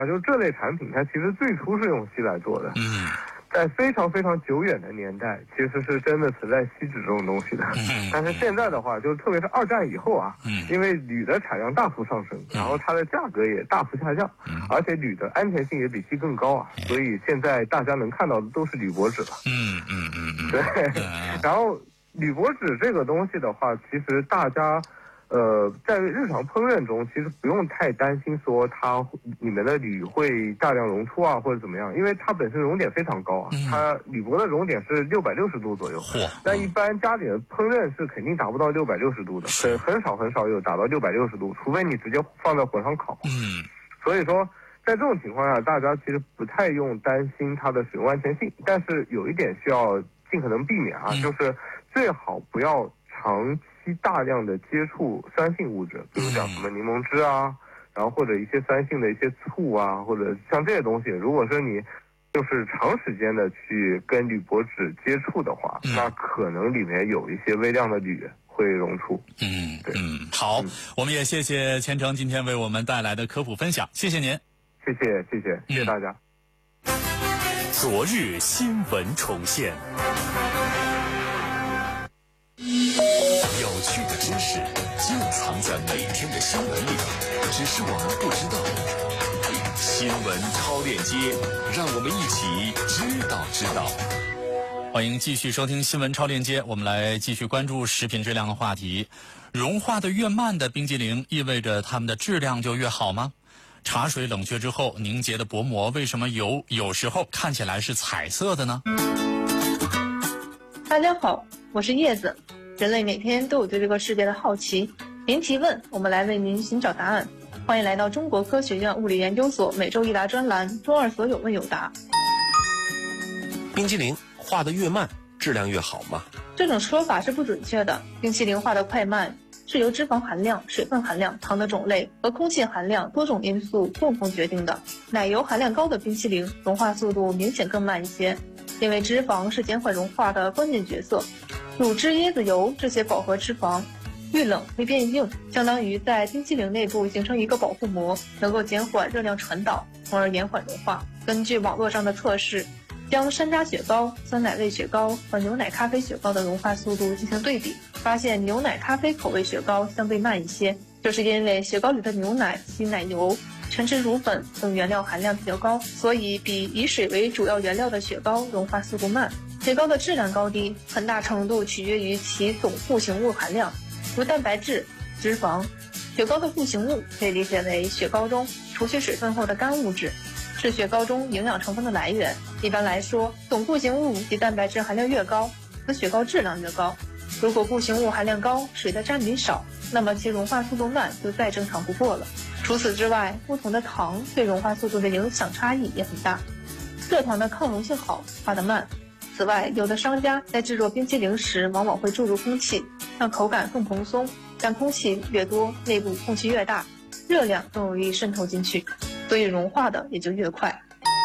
就是这类产品它其实最初是用锡来做的。在非常非常久远的年代，其实是真的存在锡纸这种东西的。但是现在的话，就是特别是二战以后啊，因为铝的产量大幅上升，然后它的价格也大幅下降，而且铝的安全性也比锡更高啊，所以现在大家能看到的都是铝箔纸了。对。然后铝箔纸这个东西的话，其实大家在日常烹饪中，其实不用太担心说它里面的铝会大量溶出啊，或者怎么样，因为它本身熔点非常高啊，它铝箔的熔点是660度左右。那一般家里的烹饪是肯定达不到660度的，很少有达到660度，除非你直接放在火上烤。所以说，在这种情况下，大家其实不太用担心它的使用安全性，但是有一点需要尽可能避免啊，就是最好不要长期大量的接触酸性物质，比如讲什么柠檬汁啊，然后或者一些酸性的一些醋啊，或者像这些东西，如果说你就是长时间的去跟铝箔纸接触的话，那可能里面有一些微量的铝会溶出。 好，我们也谢谢钱程今天为我们带来的科普分享，谢谢您。 谢谢大家。 昨日新闻重现。有趣的知识就藏在每天的新闻里，只是我们不知道。新闻超链接，让我们一起知道。 欢迎继续收听新闻超链接，我们来继续关注食品质量的话题。融化的越慢的冰激凌，意味着它们的质量就越好吗？茶水冷却之后凝结的薄膜，为什么有时候看起来是彩色的呢？ 大家好，我是叶子。人类每天都有对这个世界的好奇，您提问，我们来为您寻找答案。欢迎来到中国科学院物理研究所每周一答专栏，周二所有问有答。 冰激凌化得越慢，质量越好吗？ 这种说法是不准确的。冰淇淋化得快慢是由脂肪含量、水分含量、糖的种类和空气含量多种因素共同决定的。奶油含量高的冰淇淋融化速度明显更慢一些，因为脂肪是减缓融化的关键角色。乳汁、椰子油这些饱和脂肪遇冷会变硬，相当于在冰淇淋内部形成一个保护膜，能够减缓热量传导，从而延缓融化。根据网络上的测试，将山楂雪糕、酸奶味雪糕和牛奶咖啡雪糕的融化速度进行对比，发现牛奶咖啡口味雪糕相对慢一些，这是因为雪糕里的牛奶、稀奶油、全脂乳粉等原料含量比较高，所以比以水为主要原料的雪糕融化速度慢。雪糕的质量高低很大程度取决于其总固形物含量，如蛋白质、脂肪。雪糕的固形物可以理解为雪糕中除去水分后的干物质，是雪糕中营养成分的来源。一般来说，总固形物及蛋白质含量越高，则雪糕质量越高。如果固形物含量高，水的占比少，那么其融化速度慢就再正常不过了。除此之外，不同的糖对融化速度的影响差异也很大。蔗糖的抗溶性好，化得慢。此外，有的商家在制作冰淇淋时往往会注入空气，让口感更蓬松，但空气越多，内部空气越大，热量更容易渗透进去，所以融化的也就越快。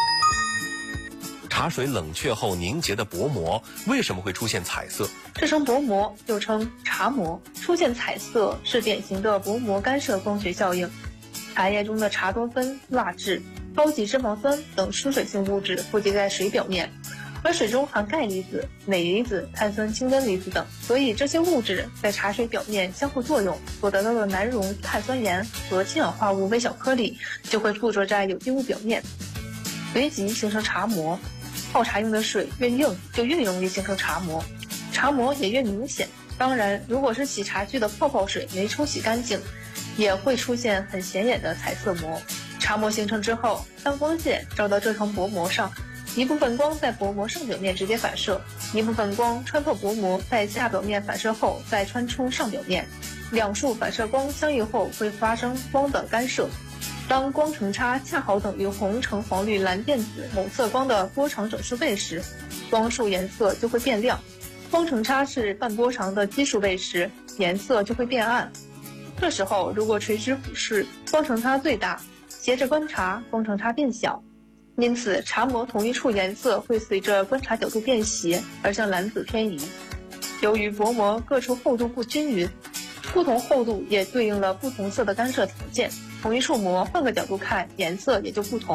茶水冷却后凝结的薄膜为什么会出现彩色？ 这层薄膜又称茶膜，出现彩色是典型的薄膜干涉光学效应。茶叶中的茶多酚、蜡质、高级脂肪酸等疏水性物质附着在水表面，而水中含钙离子、镁离子、碳酸氢根离子等，所以这些物质在茶水表面相互作用，所得到的难溶碳酸盐和氢氧化物微小颗粒就会附着在有机物表面，随即形成茶膜。泡茶用的水越硬，就越容易形成茶膜，茶膜也越明显。当然，如果是洗茶具的泡泡水没冲洗干净，也会出现很显眼的彩色膜。茶膜形成之后，当光线照到这层薄膜上，一部分光在薄膜上表面直接反射，一部分光穿透薄膜，在下表面反射后再穿出上表面，两束反射光相遇后会发生光的干涉。当光程差恰好等于红橙黄绿蓝靛紫某色光的波长整数倍时，光束颜色就会变亮；光程差是半波长的奇数倍时，颜色就会变暗。这时候如果垂直俯视，光程差最大，斜着观察，光程差变小。因此茶膜同一处颜色会随着观察角度变斜而向蓝紫偏移。由于薄膜各处厚度不均匀，不同厚度也对应了不同色的干涉条件， 同一触膜换个角度看，颜色也就不同。